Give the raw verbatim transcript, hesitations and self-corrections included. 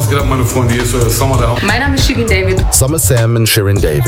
Was geht ab, meine Freunde? Hier ist euer Summer, der Mein Name ist Shirin David. Summer Sam and Shirin David.